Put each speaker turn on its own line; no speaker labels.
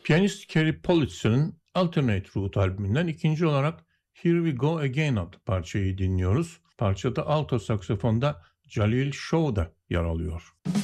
Piyanist Kerry Politzer'ın Alternate Route albümünden ikinci olarak Here We Go Again adlı parçayı dinliyoruz. Parçada alto saksafonda Jalil Show da yer alıyor.